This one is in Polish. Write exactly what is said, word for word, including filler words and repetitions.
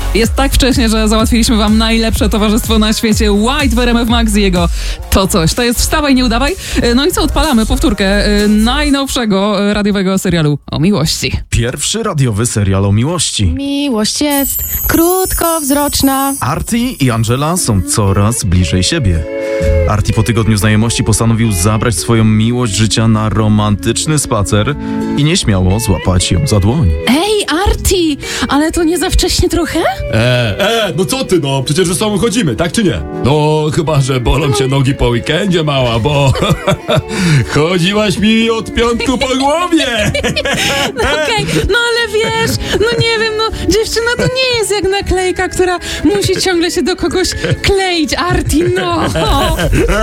Jest tak wcześnie, że załatwiliśmy wam najlepsze towarzystwo na świecie. White w R M F Max i jego To Coś. To jest Wstawaj, nie udawaj. No i co, odpalamy powtórkę y, najnowszego radiowego serialu o miłości. Pierwszy radiowy serial o miłości. Miłość jest krótkowzroczna. Artie i Angela są coraz bliżej siebie. Artie po tygodniu znajomości postanowił zabrać swoją miłość życia na romantyczny spacer i nieśmiało złapać ją za dłoń. Ej, Artie, ale to nie za wcześnie trochę? E, e, no co ty, no, przecież ze sobą chodzimy, tak czy nie? No, chyba, że bolą cię nogi po weekendzie, mała, bo chodziłaś mi od piątku po głowie. No okej, okay, no ale wiesz, no nie wiem, no dziewczyna to nie jest jak naklejka, która musi ciągle się do kogoś kleić, Artie, no.